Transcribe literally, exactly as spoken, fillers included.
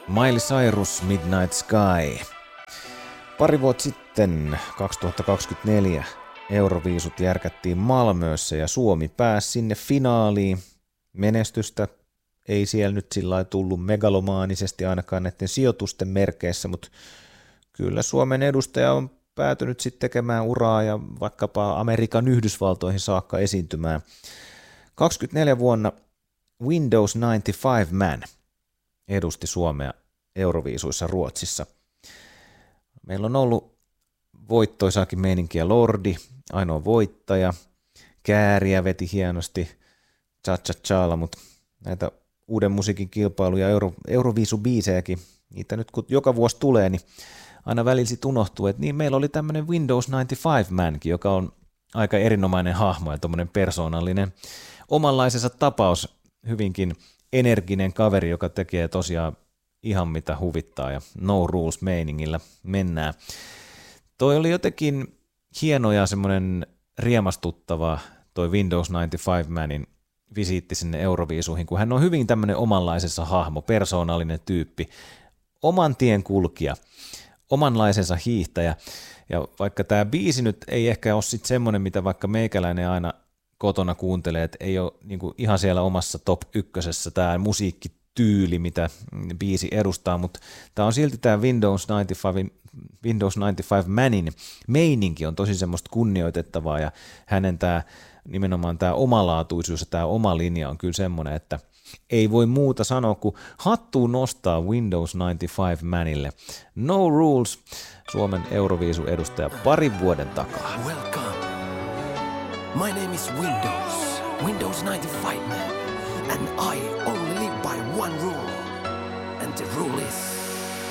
Miley Cyrus, Midnight Sky. Pari vuotta sitten, kaksituhattakaksikymmentäneljä, Euroviisut järkättiin Malmössä ja Suomi pääsi sinne finaaliin. Menestystä ei siellä nyt sillä lailla tullut megalomaanisesti ainakaan näiden sijoitusten merkeissä, mutta kyllä Suomen edustaja on päätynyt sitten tekemään uraa ja vaikkapa Amerikan Yhdysvaltoihin saakka esiintymään. kaksikymmentäneljä vuonna Windows yhdeksänkymmentäviisi Man edusti Suomea Euroviisuissa Ruotsissa. Meillä on ollut voittoisaakin meininkiä Lordi, ainoa voittaja, Kääriä veti hienosti, cha-cha-chaalla, mutta näitä uuden musiikin kilpailuja, Euro, Euroviisubiisejäkin, niitä nyt kun joka vuosi tulee, niin aina välillä sit unohtuu, että niin meillä oli tämmöinen Windows yhdeksänkymmentäviisi Mankin, joka on aika erinomainen hahmo ja tommoinen persoonallinen, omanlaisensa tapaus, hyvinkin energinen kaveri, joka tekee tosiaan ihan mitä huvittaa ja no rules meiningillä mennään. Toi oli jotenkin hieno ja semmoinen riemastuttava toi Windows yhdeksänkymmentäviisi Manin visiitti sinne Euroviisuihin, kun hän on hyvin tämmöinen omanlaisensa hahmo, persoonallinen tyyppi, oman tien kulkija, omanlaisensa hiihtäjä. Ja vaikka tämä biisi nyt ei ehkä ole sitten semmoinen, mitä vaikka meikäläinen aina kotona kuuntelee, että ei ole niinku ihan siellä omassa top ykkösessä tämä musiikkityyli, mitä biisi edustaa, mutta tämä on silti tämä Windows yhdeksänkymmentäviisi, Windows yhdeksänkymmentäviisi Manin meininki on tosi semmoista kunnioitettavaa ja hänen tämä nimenomaan tämä omalaatuisuus ja tämä oma linja on kyllä semmoinen, että ei voi muuta sanoa kuin hattuun nostaa Windows yhdeksänkymmentäviisi Manille. No Rules, Suomen Euroviisu-edustaja parin vuoden takaa. Welcome. My name is Windows, Windows yhdeksänkymmentäviisi Man, and I only live by one rule, and the rule is